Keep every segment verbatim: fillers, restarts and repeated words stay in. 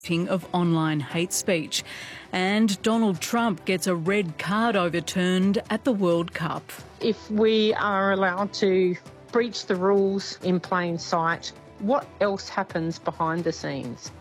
of online hate speech. And Donald Trump gets a red card overturned at the World Cup. If we are allowed to breach the rules in plain sight, what else happens behind the scenes?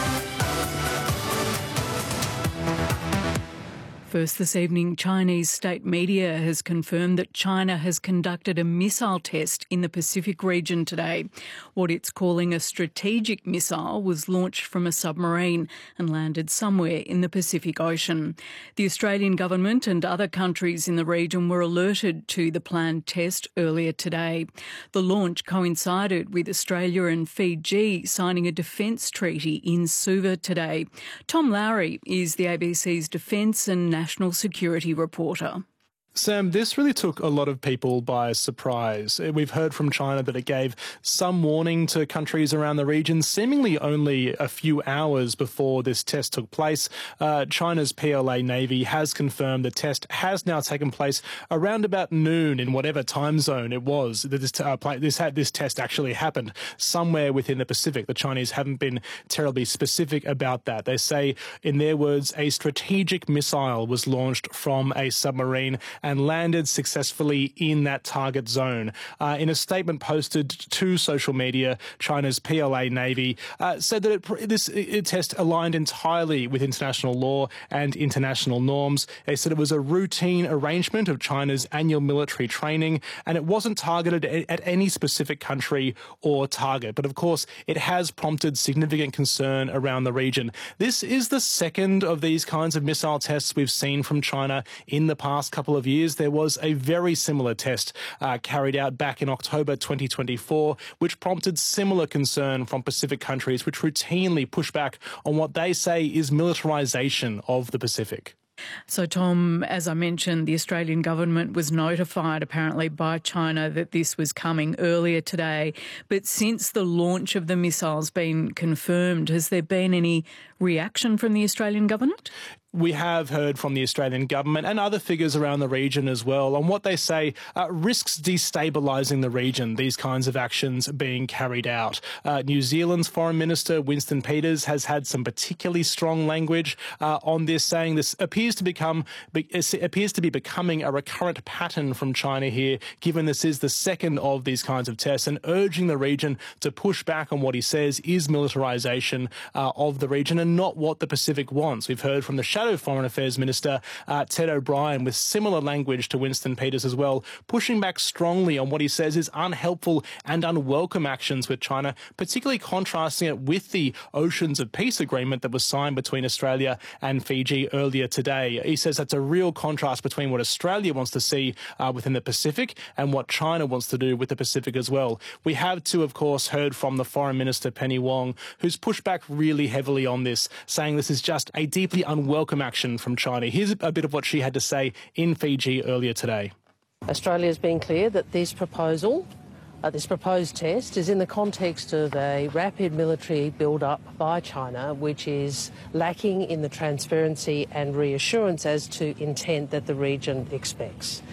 First this evening, Chinese state media has confirmed that China has conducted a missile test in the Pacific region today. What it's calling a strategic missile was launched from a submarine and landed somewhere in the Pacific Ocean. The Australian government and other countries in the region were alerted to the planned test earlier today. The launch coincided with Australia and Fiji signing a defence treaty in Suva today. Tom Lowry is the A B C's Defence and National Security reporter. Sam, this really took a lot of people by surprise. We've heard from China that it gave some warning to countries around the region, seemingly only a few hours before this test took place. Uh, China's P L A Navy has confirmed the test has now taken place around about noon in whatever time zone it was that this, uh, this, had, this test actually happened, somewhere within the Pacific. The Chinese haven't been terribly specific about that. They say, in their words, a strategic missile was launched from a submarine and landed successfully in that target zone. Uh, in a statement posted to social media, China's P L A Navy uh, said that it, this it, test aligned entirely with international law and international norms. They said it was a routine arrangement of China's annual military training, and it wasn't targeted at, at any specific country or target. But of course, it has prompted significant concern around the region. This is the second of these kinds of missile tests we've seen from China in the past couple of years. There was a very similar test uh, carried out back in October twenty twenty-four, which prompted similar concern from Pacific countries, which routinely push back on what they say is militarization of the Pacific. So, Tom, as I mentioned, the Australian government was notified apparently by China that this was coming earlier today. But since the launch of the missile's been confirmed, has there been any reaction from the Australian government? We have heard from the Australian government and other figures around the region as well on what they say uh, risks destabilising the region, these kinds of actions being carried out. Uh, New Zealand's Foreign Minister Winston Peters has had some particularly strong language uh, on this, saying this appears to become appears to be becoming a recurrent pattern from China here, given this is the second of these kinds of tests, and urging the region to push back on what he says is militarisation uh, of the region and not what the Pacific wants. We've heard from the Shadow Foreign Affairs Minister uh, Ted O'Brien with similar language to Winston Peters as well, pushing back strongly on what he says is unhelpful and unwelcome actions with China, particularly contrasting it with the Oceans of Peace agreement that was signed between Australia and Fiji earlier today. He says that's a real contrast between what Australia wants to see uh, within the Pacific and what China wants to do with the Pacific as well. We have too, of course, heard from the Foreign Minister Penny Wong, who's pushed back really heavily on this, saying this is just a deeply unwelcome action from China. Here's a bit of what she had to say in Fiji earlier today. Australia has been clear that this proposal, uh, this proposed test, is in the context of a rapid military build-up by China, which is lacking in the transparency and reassurance as to intent that the region expects.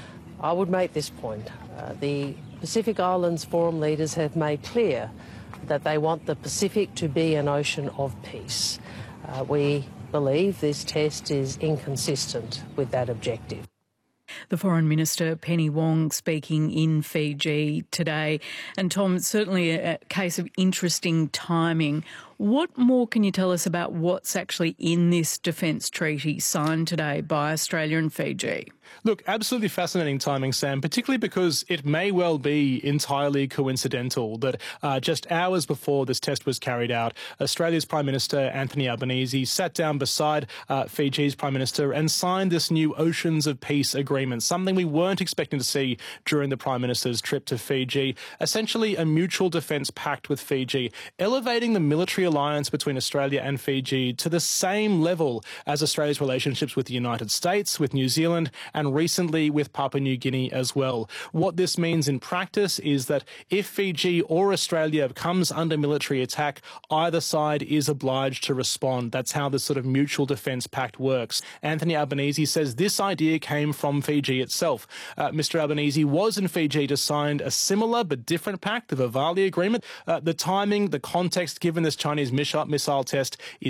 I would make this point. Uh, the Pacific Islands Forum leaders have made clear that they want the Pacific to be an ocean of peace. Uh, we believe this test is inconsistent with that objective. The Foreign Minister, Penny Wong, speaking in Fiji today. And Tom, it's certainly a case of interesting timing. What more can you tell us about what's actually in this defence treaty signed today by Australia and Fiji? Look, absolutely fascinating timing, Sam, particularly because it may well be entirely coincidental that uh, just hours before this test was carried out, Australia's Prime Minister Anthony Albanese sat down beside uh, Fiji's Prime Minister and signed this new Oceans of Peace agreement, something we weren't expecting to see during the Prime Minister's trip to Fiji, essentially a mutual defence pact with Fiji, elevating the military alliance between Australia and Fiji to the same level as Australia's relationships with the United States, with New Zealand, and recently with Papua New Guinea as well. What this means in practice is that if Fiji or Australia comes under military attack, either side is obliged to respond. That's how this sort of mutual defence pact works. Anthony Albanese says this idea came from Fiji itself. Uh, Mister Albanese was in Fiji to sign a similar but different pact, the Vivali Agreement. Uh, the timing, the context given this Chinese Chinese missile test is